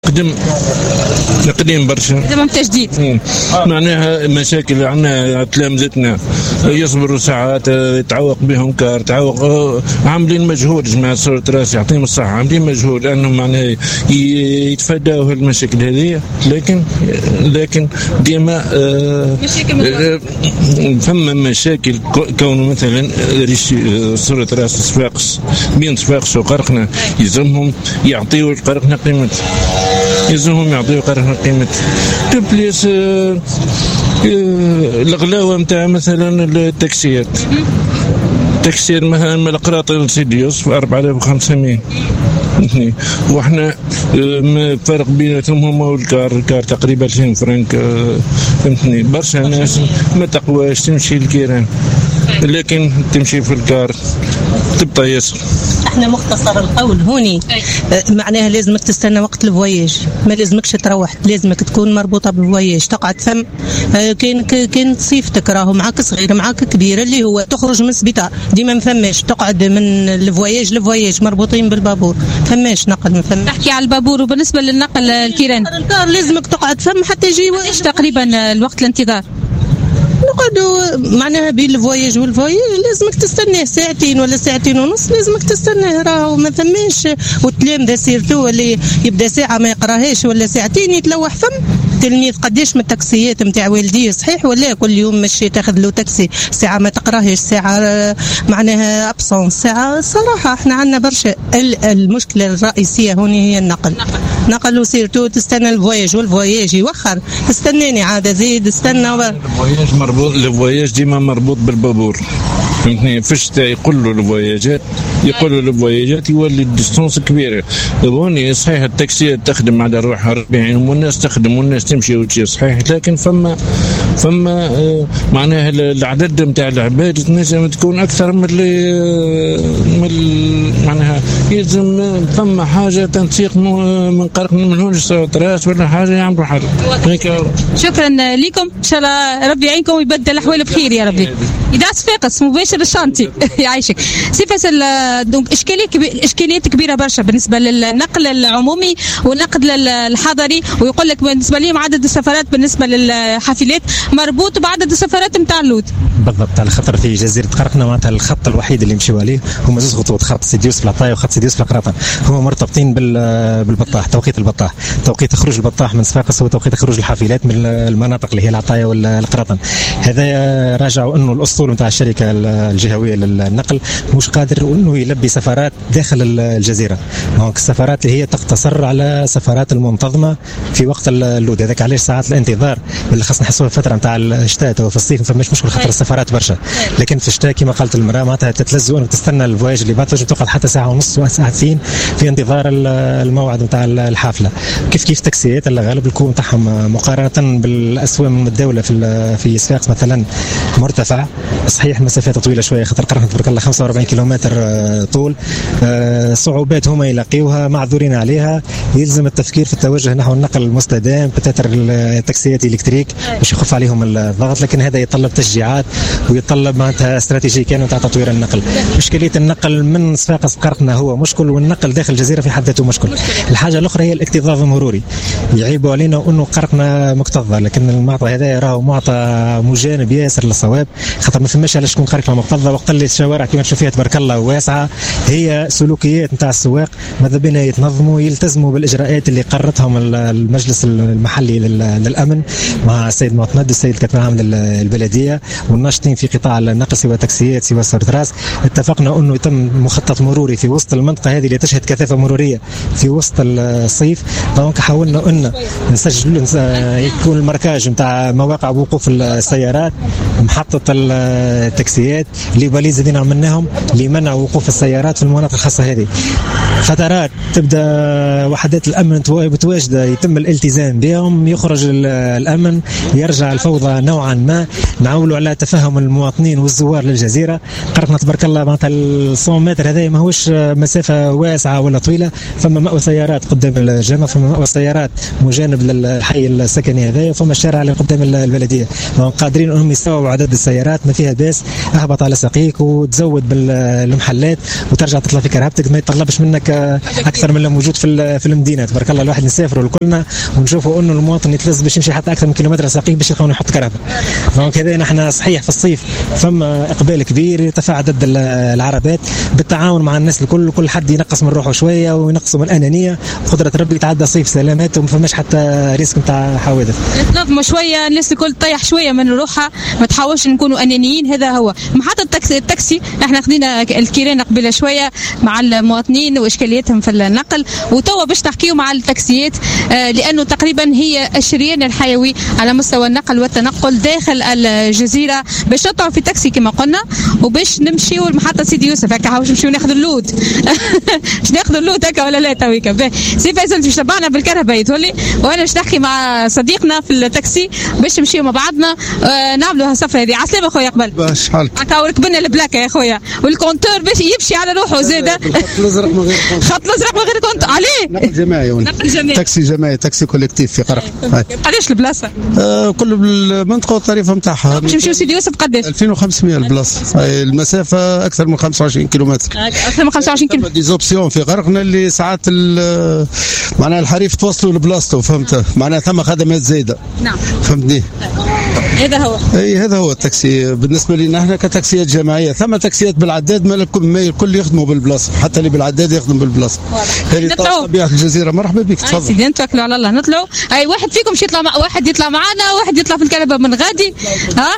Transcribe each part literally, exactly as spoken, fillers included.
قدم قديم برشا قدم تجديد. معناها مشاكل عندنا تلامذتنا يصبروا ساعات يتعوق بهم كار تعوق عاملين مجهود جماعة صورة راس يعطيهم الصحة عاملين مجهود لأنهم معناها يتفادوا المشاكل هذه لكن لكن ديما فما مشاكل كونه مثلا ريش صورة راس صفاقس بين صفاقس وقرقنا يلزمهم يعطيوا القرقنا قيمته يلزمهم يعطيوا قرقنا قيمته تبليس الغلاوة متاع مثلا التاكسيات تكسير مثلا القراط سيدي يوسف أربعة آلاف وخمسمائة واحنا فرق بيناتهم هما والكار الكار تقريبا ألفين فرنك فهمتني برشا ناس ما تقواش تمشي الكيران لكن تمشي في الكار تبقى ياسر. احنا مختصر القول هوني معناها لازمك تستنى وقت الفواياج ما لازمكش تروح لازمك تكون مربوطه بالفواياج تقعد ثم كان كان صيفتك راهو معاك صغير معاك كبير اللي هو تخرج من السبيطار ديما ما فماش تقعد من الفواياج لفواياج مربوطين بالبابور فماش نقل ما فماش. نحكي على البابور وبالنسبه للنقل الكيران الكار لازمك تقعد ثم حتى يجي ايش تقريبا الوقت الانتظار نقعدوا معناها بين الفواياج والفواياج لازمك تستناه ساعتين ولا ساعتين ونص لازمك تستناه راهو ما ثماش والتلامذة سيرتو اللي يبدا ساعة ما يقراهاش ولا ساعتين يتلوح فم تلميذ قديش من التاكسيات نتاع والديه صحيح ولا كل يوم مشي تاخذ له تاكسي ساعة ما تقراهش ساعة معناها ابسون ساعة صراحة احنا عندنا برشا المشكلة الرئيسية هوني هي النقل نقل وسيرتو تستنى الفواياج والفواياج يوخر تستناني عادة زيد استنى الفواياج مربوط الفواياج ديما مربوط بالبابور فهمتني في الشتاء يقولوا الفواياجات يقولوا الفواياجات يولي الديستونس كبيره هوني صحيح التاكسيات تخدم على روحها أربعين والناس تخدم والناس تمشي وتجي صحيح لكن فما فما آه معناها العدد نتاع العباد لازم تكون اكثر من اللي من معناها يلزم فما حاجه تنسيق من قرق من هونش راس ولا حاجه يعملوا حل. شكرا لكم ان شاء الله ربي يعينكم ويبدل الاحوال بخير يا ربي. إذاعة صفاقس مباشر الشانتي يعيشك سي فيصل. دونك اشكاليه كبير اشكاليات كبيره برشا بالنسبه للنقل العمومي والنقل الحضري ويقول لك بالنسبه لهم عدد السفرات بالنسبه للحافلات مربوط بعدد السفرات نتاع اللود بالضبط على خاطر في جزيره قرقنا معناتها الخط الوحيد اللي يمشيو عليه هما زوج خطوط خط سيدي يوسف العطايه وخط سيدي يوسف القراطن هما مرتبطين بالبطاح توقيت البطاح توقيت خروج البطاح من صفاقس هو توقيت خروج الحافلات من المناطق اللي هي العطايه والقراطن. هذا راجعوا انه الاسطول نتاع الشركه الجهويه للنقل مش قادر انه يلبي سفرات داخل الجزيره دونك السفرات اللي هي تقتصر على سفرات المنتظمه في وقت اللود هذاك علاش ساعات الانتظار بالاخص نحسوها فتره نتاع الشتاء وفي الصيف ما فماش مشكل خاطر السفرات برشا لكن في الشتاء كما قالت المراه معناتها تتلزوا انك تستنى الفواياج اللي بعد تنجم تقعد حتى ساعه ونص ساعتين في انتظار الموعد نتاع الحافله كيف كيف تاكسيات اللي غالب الكون تاعهم مقارنه بالاسوام الدوله في في صفاقس مثلا مرتفع صحيح مسافات طويله شويه خاطر قرقنا تبارك الله خمسة وأربعين كيلومتر طول صعوبات هما يلاقيوها معذورين عليها يلزم التفكير في التوجه نحو النقل المستدام بتاتر التاكسيات الالكتريك باش يخف عليهم الضغط لكن هذا يتطلب تشجيعات ويتطلب معناتها استراتيجيه كامله تاع تطوير النقل. مشكليه النقل من صفاقس قرقنا هو مشكل والنقل داخل الجزيره في حد ذاته مشكل. الحاجه الاخرى هي الاكتظاظ المروري يعيبوا علينا انه قرقنا مكتظه لكن المعطى هذا راهو معطى مجانب ياسر للصواب خاطر ما فماش على شكون قرقنا مكتظه وقت اللي الشوارع كما تشوف فيها تبارك الله واسعه هي سلوكيات نتاع السواق ماذا بينا يتنظموا يلتزموا بالاجراءات اللي قررتهم المجلس المحلي للامن مع السيد معتمد السيد كاتب عام البلديه والناشطين في قطاع النقل سواء تاكسيات سواء سورتراس اتفقنا انه يتم مخطط مروري في وسط المنطقه هذه اللي تشهد كثافه مروريه في وسط الصيف دونك حاولنا ان نسجل يكون المركاج نتاع مواقع وقوف السيارات محطه التاكسيات اللي باليز اللي عملناهم لمنع وقوف السيارات في المناطق الخاصه هذه فترات تبدا وحدات الامن متواجده يتم الالتزام بهم يخرج الامن يرجع الفوضى نوعا ما نعولوا على تفهم المواطنين والزوار للجزيره قرقنا تبارك الله معناتها ال مئة متر هذا ماهوش مسافه واسعه ولا طويله فما مأوى سيارات قدام الجامع فما مأوى سيارات مجانب للحي السكني هذا وفما الشارع اللي قدام البلديه قادرين انهم يستوعبوا عدد السيارات ما فيها باس اهبط على ساقيك وتزود بالمحلات وترجع تطلع في كرهبتك، ما يتطلبش منك اكثر من اللي موجود في في المدينه. تبارك الله الواحد نسافروا لكلنا ونشوفوا انه المواطن يتلز باش يمشي حتى اكثر من كيلومتر ساقيك باش يلقاو يحط كرهبه. دونك هذا نحن صحيح في الصيف فما اقبال كبير يرتفع عدد العربات بالتعاون مع الناس الكل، كل حد ينقص من روحه شويه وينقص من الانانيه، قدره ربي يتعدى صيف سلامات وما فماش حتى ريسك نتاع حوادث. نظموا شويه الناس الكل تطيح شويه من روحها، ما تحاولش نكونوا انانيين. هذا هو محطه التاكسي. التاكسي احنا خدينا الكيران قبل شويه مع المواطنين واشكالياتهم في النقل، وتوا باش نحكيو مع التاكسيات آه لانه تقريبا هي الشريان الحيوي على مستوى النقل والتنقل داخل الجزيره. باش نطلعوا في تاكسي كما قلنا وباش نمشيو لمحطه سيدي يوسف هكا باش نمشيو ناخذوا اللود باش ناخذوا اللود هكا ولا لا تويكا. سي فيصل باش تبعنا بالكرهبه يتولي، وانا باش نحكي مع صديقنا في التاكسي باش نمشيو مع بعضنا آه نعملوا السفره هذه. عسلامه خويا قبل باش حالك هكا ركبنا البلاكه يا خويا والكونتور باش يمشي على روحه زاده. خط الازرق من غير خط الازرق من غير كونت عليه نقل جماعي نقل جماعي تاكسي جماعي تاكسي كوليكتيف في قرق. قداش البلاصه؟ آه كل بالمنطقه والطريفه نتاعها. باش نمشيو سيدي يوسف قداش؟ ألفين وخمسمائة البلاصه. المسافه اكثر من خمسة وعشرين كيلومتر. اكثر من خمسة وعشرين كيلومتر. دي زوبسيون في غرقنا اللي ساعات معناها الحريف توصلوا لبلاصته، فهمت؟ معناها ثم خدمات زايده. نعم فهمتني. هذا هو اي هذا هو التاكسي بالنسبه لنا احنا كتاكسيات جماعيه. ثم تاكسيات بالعداد ما الكل يخدموا بالبلاصه، حتى اللي بالعداد يخدم بالبلاصه. هذه طبيعه الجزيره. مرحبا بك تفضل. سيدي نتوكلوا على الله نطلعوا. اي واحد فيكم باش يطلع مع واحد يطلع معنا، واحد يطلع في الكنبه من غادي. ها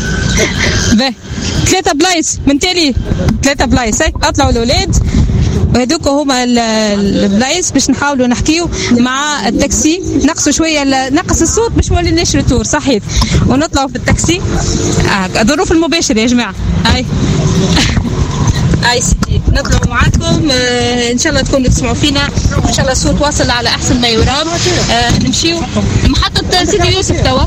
باهي ثلاثه بلايص من تالي ثلاثه بلايص. هاي اطلعوا الاولاد وهذوك هما البلايص باش نحاولوا نحكيو مع التاكسي. نقصوا شويه نقص الصوت باش ما وليناش رتور صحيح ونطلعوا في التاكسي. آه الظروف المباشره يا جماعه. هاي هاي سيدي نطلعوا معاكم. آه ان شاء الله تكونوا تسمعوا فينا، ان شاء الله الصوت واصل على احسن ما يرام. آه نمشيو محطه سيدي يوسف توا.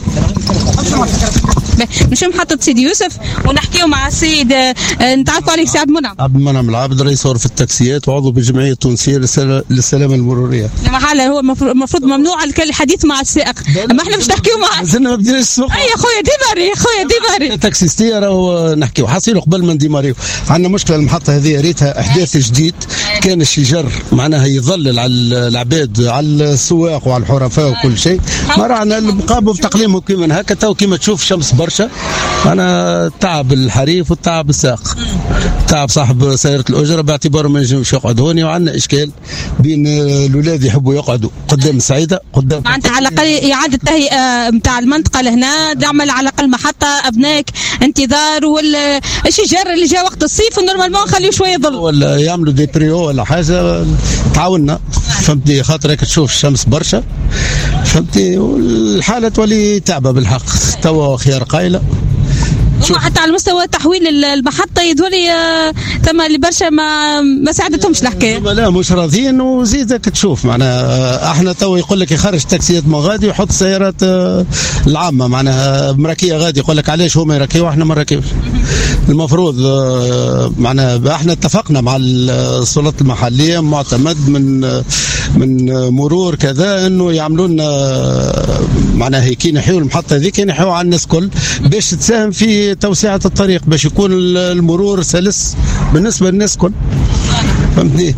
نمشيو محطة سيدي يوسف ونحكيو مع السيد نتعرفوا عليك سي عبد المنعم. عبد المنعم العابد رئيس غرفة التاكسيات وعضو بالجمعية التونسية للسلامة المرورية. محل هو المفروض ممنوع الحديث مع السائق، اما احنا مش نحكيو مع مازلنا ما بديناش السوق. اي يا خويا ديماري يا خويا ديماري تاكسيستي راهو نحكيو حصيلو قبل ما نديماريو. عندنا مشكلة المحطة هذه ريتها احداث جديد، كان الشجر معناها يظلل على العباد على السواق وعلى الحرفاء وكل شيء. ما رانا المقابل بتقليمهم كيما هكا تو كيما تشوف شمس برشا. انا تعب الحريف والتعب الساق، تعب صاحب سيارة الأجرة باعتباره ما ينجمش يقعد هوني، وعندنا إشكال بين الأولاد يحبوا يقعدوا قدام السعيدة قدام. معناتها على الأقل إعادة تهيئة نتاع المنطقة لهنا، تعمل على الأقل محطة أبنائك انتظار والشجر اللي جاء وقت الصيف ونورمالمون نخليه شوية ظل. ولا يعملوا دي بريو ولا حاجة تعاوننا، فهمتني؟ خاطر هيك تشوف الشمس برشا، فهمتني؟ والحالة تولي تعبة بالحق. توا خيار قايلة. حتى على مستوى تحويل المحطه يدولي ثم اللي برشا ما ما ساعدتهمش الحكايه. لا مش راضيين. وزيدك تشوف معناها احنا تو يقول لك يخرج تاكسيات ما غادي ويحط سيارات العامه معناها مركيه غادي، يقول لك علاش هما يركيوا واحنا ما نركيوش. المفروض معناها احنا اتفقنا مع السلطات المحليه معتمد من من مرور كذا انه يعملوا لنا معناها هيك ينحيوا المحطه هذيك ينحيوا على الناس كل باش تساهم في توسعه الطريق باش يكون المرور سلس بالنسبه للناس كل. فهمتني؟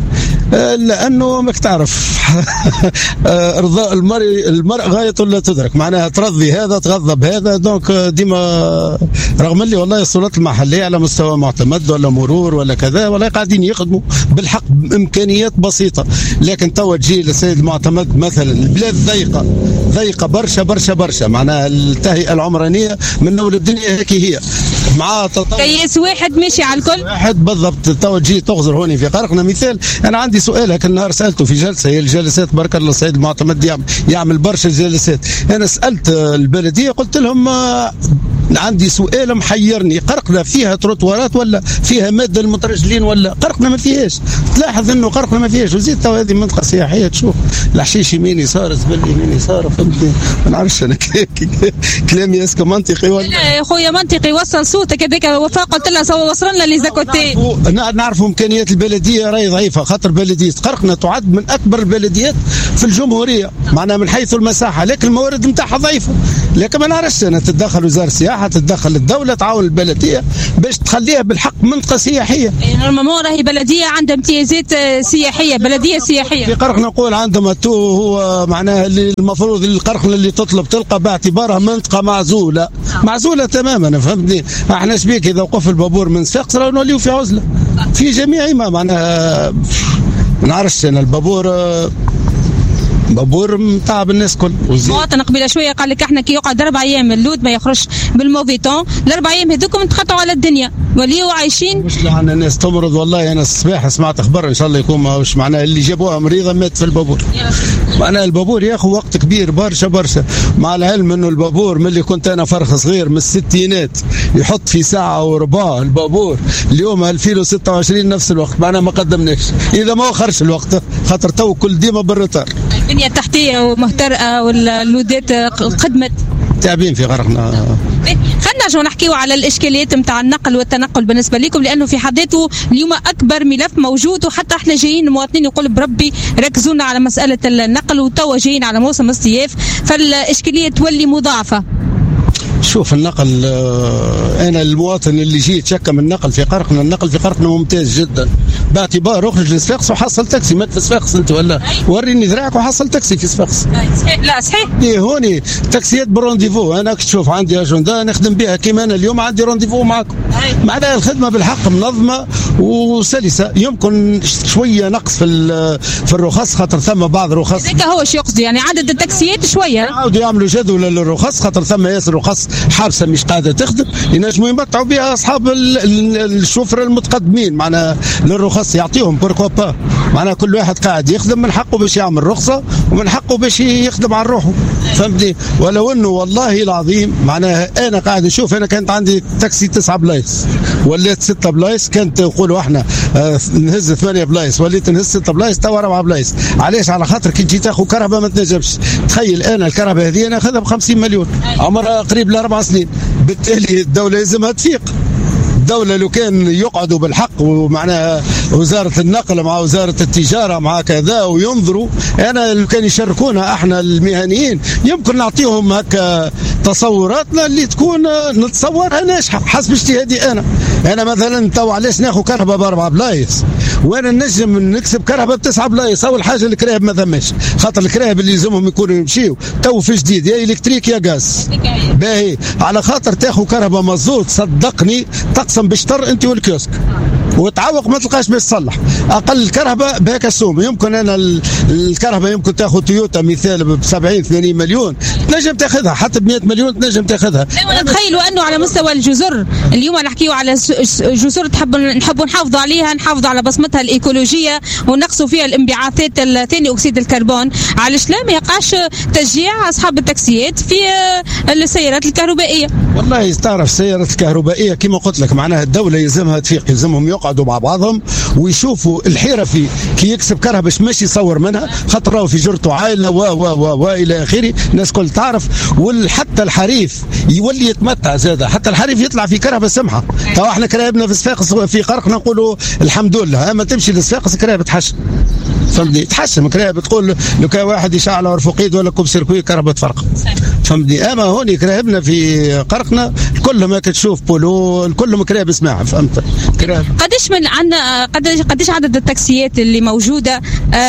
لانه ماك تعرف ارضاء المرء المرء غايه لا تدرك، معناها ترضي هذا تغضب هذا. دونك ديما رغم اللي والله السلطات المحليه على مستوى معتمد ولا مرور ولا كذا ولا قاعدين يخدموا بالحق بامكانيات بسيطه، لكن توا تجي للسيد المعتمد مثلا البلاد ضيقه ضيقه برشا برشا برشا، معناها التهيئه العمرانيه من اول الدنيا هيك هي مع تطور كيس واحد ماشي على الكل واحد بالضبط. تو تجي تغزر هوني في قرقنا مثال. انا عندي سؤال هكا النهار سالته في جلسه، هي الجلسات بارك الله السيد المعتمد يعمل, يعمل برشا جلسات. انا سالت البلديه قلت لهم عندي سؤال محيرني، قرقنا فيها تروتوارات ولا فيها ماده للمترجلين ولا قرقنا ما فيهاش؟ تلاحظ انه قرقنا ما فيهاش. وزيد تو هذه منطقه سياحيه تشوف الحشيش يمين يسار زبل يمين يسار، فهمتني؟ ما نعرفش انا كلامي اسكو منطقي ولا لا يا خويا منطقي. وصل صوتك هذاك وفاء قلت لها سوا وصلنا لي زاكوتي. نعرفوا امكانيات البلديه راهي ضعيفه، خاطر بلديه قرقنا تعد من اكبر البلديات في الجمهوريه معناها من حيث المساحه، لكن الموارد نتاعها ضعيفه. لكن ما نعرفش انا تتدخل وزاره السياحه السياحه تتدخل، الدوله تعاون البلديه باش تخليها بالحق منطقه سياحيه. نورمالمون راهي بلديه عندها امتيازات سياحيه، بلديه سياحيه. في قرقنه نقول عندهم التو هو معناها اللي المفروض القرقنه اللي تطلب تلقى باعتبارها منطقه معزوله، معزوله تماما فهمتني. احنا شبيك اذا وقف البابور من صفاقس راه نوليو في عزله في جميع ما معناها ما نعرفش انا البابور بابور متعب الناس كل. مواطن قبيله شويه قال لك احنا كي يقعد اربع ايام اللود ما يخرجش بالموفي طون، الاربع ايام هذوكم نتقطعوا على الدنيا وليو عايشين. مش عندنا ناس تمرض والله. انا الصباح سمعت اخبار ان شاء الله يكون ماهوش معناها اللي جابوها مريضه مات في البابور. معناها البابور ياخذ وقت كبير برشا برشا، مع العلم انه البابور ملي كنت انا فرخ صغير من الستينات يحط في ساعه وربع البابور، اليوم ألفين وستة وعشرين نفس الوقت، معناها ما قدمناش اذا ما اخرش الوقت خاطر تو كل ديما بالرطار. البنيه التحتيه ومهترئه واللودات قدمت. تعبين في غرقنا. خلينا نرجعوا نحكيوا على الاشكاليات نتاع النقل والتنقل بالنسبه لكم، لانه في حد ذاته اليوم اكبر ملف موجود، وحتى احنا جايين المواطنين يقول بربي ركزونا على مساله النقل، وتوا جايين على موسم الصيف فالاشكاليه تولي مضاعفه. شوف النقل انا المواطن اللي جيت شك من النقل في قرقنه، النقل في قرقنه ممتاز جدا باعتبار اخرج لصفاقس وحصل تاكسي. مات في صفاقس انت ولا وريني ذراعك وحصل تاكسي في صفاقس. لا صحيح إيه هوني تاكسيات برونديفو. انا تشوف عندي اجنده نخدم بها كيما انا اليوم عندي رونديفو معكم. معناها الخدمه بالحق منظمه وسلسه. يمكن شويه نقص في في الرخص خاطر ثم بعض الرخص هذاك هو ايش يقصد يعني عدد التاكسيات شويه عاودوا يعملوا جدول للرخص خاطر ثم ياسر رخص حابسه مش قاعده تخدم ينجموا يمتعوا بها اصحاب الشفره المتقدمين معناها للرخص يعطيهم بوركوا با. معناها كل واحد قاعد يخدم من حقه باش يعمل رخصه ومن حقه باش يخدم على روحه فهمتني. ولو انه والله العظيم معناها انا قاعد نشوف انا كانت عندي تاكسي تسعة بلايص وليت ستة بلايص. كانت نقولوا احنا آه نهز ثمانية بلايص وليت نهز ستة بلايص توا أربعة بلايص. علاش؟ على خاطر كي تجي تاخذ كهرباء ما تنجمش. تخيل انا الكهرباء هذه انا اخذها ب خمسين مليون عمرها قريب لاربع سنين. بالتالي الدوله لازمها تفيق. الدولة لو كان يقعدوا بالحق ومعناها وزارة النقل مع وزارة التجارة مع كذا وينظروا أنا لو كان يشاركونا احنا المهنيين يمكن نعطيهم هكا تصوراتنا اللي تكون نتصورها ناجحة حسب اجتهادي أنا. أنا مثلا تو علاش ناخذ كهرباء بأربعة بلايص وأنا نجم نكسب كهرباء بتسعة بلايص. أول حاجة الكراهب ما ثماش خاطر الكراهب اللي يلزمهم يكونوا يمشيوا تو في جديد يا إلكتريك يا غاز باهي على خاطر تاخذ كهرباء مزوت صدقني تقسم بشطر انت والكيوسك وتعوق ما تلقاش باش تصلح. اقل الكهرباء بهاك السوم يمكن انا الكهرباء يمكن تاخذ تويوتا مثال ب سبعين ثمانين مليون تنجم تاخذها حتى ب مئة مليون تنجم تاخذها. تخيلوا انه على مستوى الجزر اليوم نحكيوا على جزر تحب نحبوا نحافظوا عليها نحافظوا على بصمتها الايكولوجيه ونقصوا فيها الانبعاثات ثاني اكسيد الكربون. علاش لا ما يقعش تشجيع اصحاب التاكسيات في السيارات الكهربائيه؟ والله يستعرف السيارات الكهربائيه كما قلت لك معناها الدوله يلزمها تفيق يلزمهم يقعدوا مع بعضهم ويشوفوا الحرفي كي يكسب كهرباء باش ماشي يصور منها خاطر راهو في جرته عائله و و و و الى اخره. الناس كل تعرف وحتى الحريف يولي يتمتع زاده حتى الحريف يطلع في كهرباء سمحه. تو احنا كراهبنا في صفاقس في قرقنه نقولوا الحمد لله اما تمشي لصفاقس كراهبه تحشم فهمتني تحشم كراهبه تقول لو كان واحد يشعل رفقيد ولا كوب سيركوي كهرباء تفرق فهمتني. اما هوني كراهبنا في قرقنه كلهم كتشوف بولو كلهم كراهب سماعه فهمت. قديش من عندنا قديش قديش عدد التاكسيات اللي موجوده آه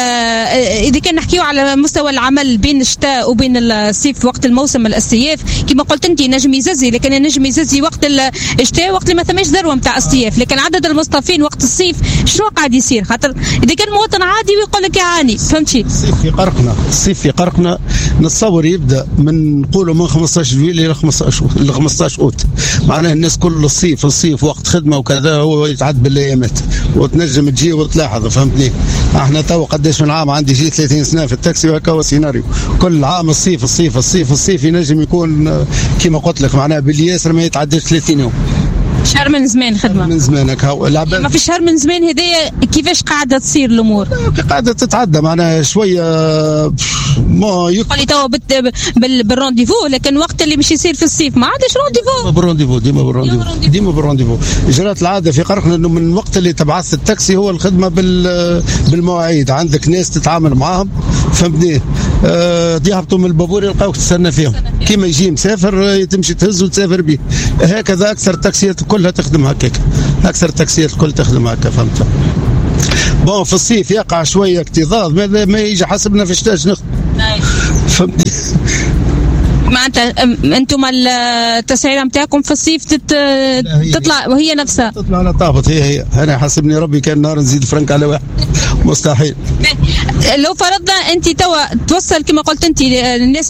اذا كان نحكيو على مستوى العمل بين الشتاء وبين الصيف وقت الموسم الصيف كما قلت انت نجم يززي لكن نجم يززي وقت الشتاء وقت اللي ما ثماش ذروه نتاع الصيف. لكن عدد المصطفين وقت الصيف شنو قاعد يصير خاطر اذا كان مواطن عادي ويقول لك يعاني فهمتي. الصيف في قرقنه الصيف في قرقنه نتصور يبدا من نقولوا من خمسطاش جويلية الى خمسطاش اوت معناه الناس كل الصيف الصيف وقت خدمه وكذا هو يتعد بالايامات وتنجم تجي وتلاحظ فهمتني. احنا تو قداش من عام عندي جي ثلاثين سنه في التاكسي وهكا هو سيناريو كل عام الصيف الصيف الصيف الصيف ينجم يكون كما قلت لك معناه بالياسر ما يتعداش ثلاثين يوم شهر من زمان خدمه من زمانك هاو العباد ما في شهر من زمان هدايا كيفاش قاعده تصير الامور؟ قاعده تتعدى معناها شويه ما يك... قال لي توا بالرونديفو، لكن وقت اللي مش يصير في الصيف ما عادش رونديفو. بالرونديفو ديما بالرونديفو ديما بالرونديفو. جرات العاده في قرقنا انه من الوقت اللي تبعث التاكسي هو الخدمه بال بالمواعيد، عندك ناس تتعامل معاهم فهمتني. آه يهبطوا من البابور يلقاوك تستنى فيهم، كيما يجي مسافر تمشي تهز وتسافر به. هكذا اكثر التاكسيات كلها تخدم هكاك، اكثر التاكسيات الكل تخدم هكا فهمت. بون في الصيف يقع شويه اكتظاظ، ما, ما يجي حسبنا في الشتاء نخدم فهمتني. معناتها انتم التسعيره نتاعكم في الصيف تت... تطلع وهي نفسها تطلع على طابط. هي هي انا حسبني ربي كان نهار نزيد فرنك على واحد مستحيل. لو فرضنا انت توا توصل كما قلت انت الناس